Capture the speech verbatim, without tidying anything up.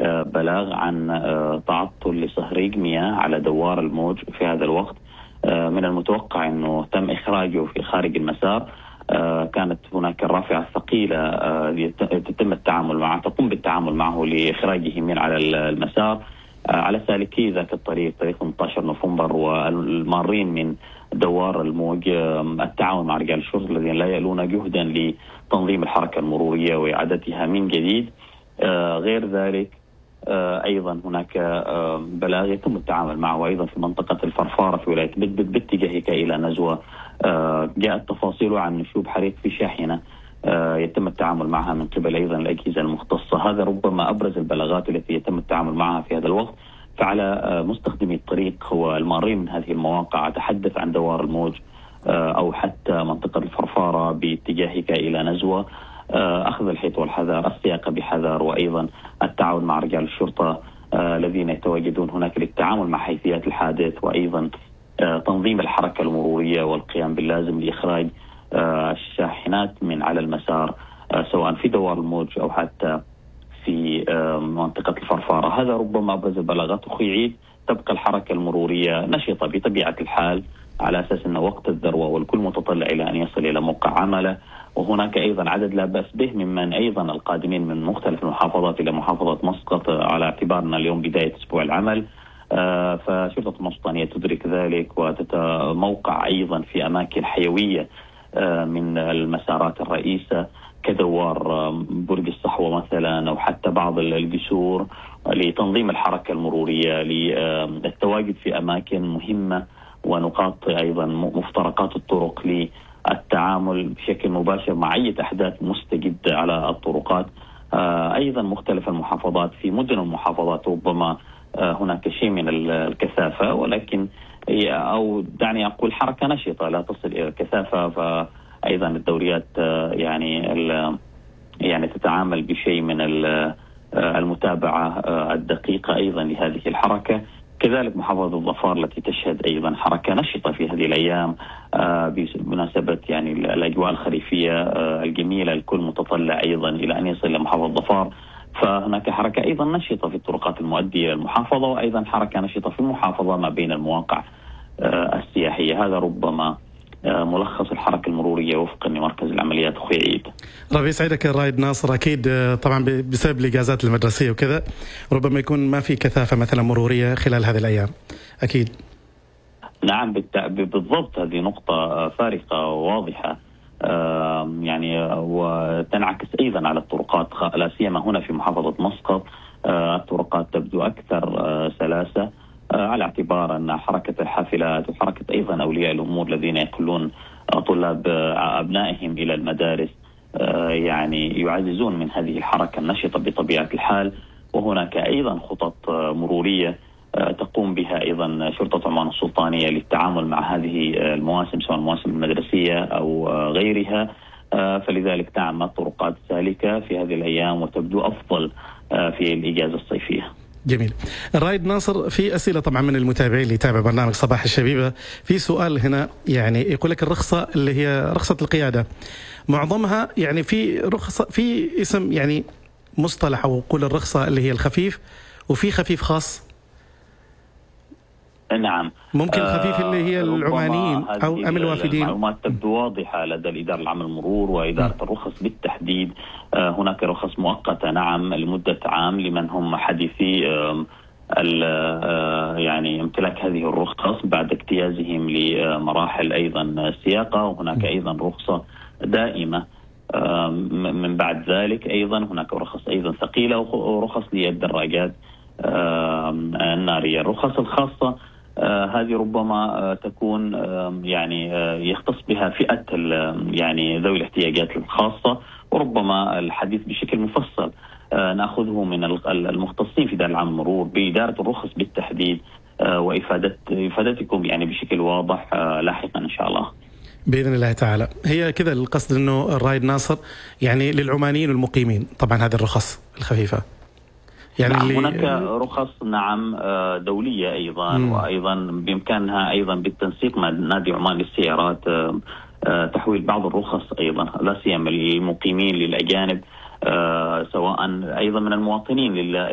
بلاغ عن تعطل لصهريج مياه على دوار الموج في هذا الوقت. من المتوقع أنه تم إخراجه في خارج المسار. كانت هناك الرافعة الثقيلة يتم التعامل معه تقوم بالتعامل معه لإخراجه من على المسار على سالكي ذاك الطريق طريق ثمانية عشر نوفمبر والمارين من دوار الموج. التعاون مع رجال الشرطة الذين لا يألون جهدا لتنظيم الحركة المرورية وإعادتها من جديد. غير ذلك أيضا هناك بلاغ يتم التعامل معه أيضا في منطقة الفرفارة في ولاية بدبد باتجاهك إلى نزوة. جاءت تفاصيل عن نشوب حريق في شاحنة يتم التعامل معها من قبل أيضا الأجهزة المختصة. هذا ربما أبرز البلاغات التي يتم التعامل معها في هذا الوقت. فعلى مستخدمي الطريق هو المارين من هذه المواقع، أتحدث عن دوار الموج أو حتى منطقة الفرفارة باتجاهك إلى نزوة، أخذ الحيط والحذر، السياقة بحذر، وأيضا التعاون مع رجال الشرطة الذين يتواجدون هناك للتعامل مع حيثيات الحادث، وأيضا تنظيم الحركة المرورية والقيام باللازم لإخراج الشاحنات من على المسار سواء في دوار الموج أو حتى في منطقة الفرفارة. هذا ربما أبرز البلاغات. أخي عيد، تبقى الحركة المرورية نشطة بطبيعة الحال على أساس أن وقت الذروة والكل متطلع إلى أن يصل إلى موقع عمله. وهناك أيضا عدد لا بأس به ممن أيضا القادمين من مختلف المحافظات إلى محافظة مسقط على اعتبارنا اليوم بداية أسبوع العمل. آه فشرطة المسطانية تدرك ذلك وتتموقع أيضا في أماكن حيوية آه من المسارات الرئيسة كدوار آه برج الصحوة مثلا أو حتى بعض الجسور لتنظيم الحركة المرورية، للتواجد في أماكن مهمة ونقاط أيضا مفترقات الطرق للتعامل بشكل مباشر مع أي أحداث مستجدة على الطرقات. آه أيضا مختلف المحافظات، في مدن المحافظات ربما هناك شيء من الكثافة، ولكن أو دعني أقول حركة نشطة لا تصل إلى الكثافة. فأيضا الدوريات يعني يعني تتعامل بشيء من المتابعة الدقيقة أيضا لهذه الحركة. كذلك محافظة الظفار التي تشهد أيضا حركة نشطة في هذه الأيام بمناسبة يعني الأجواء الخريفية الجميلة، الكل متطلع أيضا إلى أن يصل إلى محافظة الظفار. فهناك حركة أيضا نشطة في الطرقات المؤدية إلى المحافظة، وأيضا حركة نشطة في المحافظة ما بين المواقع السياحية. هذا ربما ملخص الحركة المرورية وفقا لمركز العمليات أخوي عيد. ربي يسعدك الرائد ناصر. أكيد طبعا بسبب الإجازات المدرسية وكذا ربما يكون ما في كثافة مثلا مرورية خلال هذه الأيام. أكيد نعم بالضبط، هذه نقطة فارقة واضحة يعني وتنعكس أيضا على الطرقات لا سيما هنا في محافظة مسقط. الطرقات تبدو أكثر سلاسة على اعتبار أن حركة الحافلات وحركة أيضا أولياء الأمور الذين يقلون طلاب أبنائهم إلى المدارس يعني يعززون من هذه الحركة النشطة بطبيعة الحال. وهناك أيضا خطط مرورية تقوم بها أيضا شرطة عمان السلطانية للتعامل مع هذه المواسم سواء المواسم المدرسية أو غيرها. فلذلك تعمل الطرقات سالكة في هذه الأيام وتبدو أفضل في الإجازة الصيفية. جميل. الرائد ناصر، في أسئلة طبعا من المتابعين اللي يتابع برنامج صباح الشبيبة. في سؤال هنا يعني يقول لك الرخصة اللي هي رخصة القيادة معظمها يعني في رخصة في اسم يعني مصطلح أو قول الرخصة اللي هي الخفيف وفي خفيف خاص. نعم ممكن خفيف اللي هي العمانيين أو أم الوافدين. المعلومات تبدو واضحة لدى الإدارة العامة للمرور وإدارة الرخص بالتحديد. هناك رخص مؤقتة نعم لمدة عام لمن هم حديثي يعني امتلاك هذه الرخص بعد اجتيازهم لمراحل أيضا السياقة. وهناك أيضا رخصة دائمة من بعد ذلك. أيضا هناك رخص أيضا ثقيلة ورخص للدراجات النارية. الرخص الخاصة آه هذه ربما آه تكون آه يعني آه يختص بها فئة يعني ذوي الاحتياجات الخاصة، وربما الحديث بشكل مفصل آه نأخذه من المختصين في إدارة العام المرور بإدارة الرخص بالتحديد آه وإفادة إفادتكم يعني بشكل واضح آه لاحقا إن شاء الله بإذن الله تعالى. هي كذا القصد إنه الرائد ناصر يعني للعمانيين والمقيمين طبعا هذه الرخص الخفيفة. يعني نعم هناك رخص نعم دولية أيضا م. وأيضا بإمكانها أيضا بالتنسيق مع نادي عمان للسيارات تحويل بعض الرخص أيضا لا سيما للمقيمين للأجانب سواء أيضا من المواطنين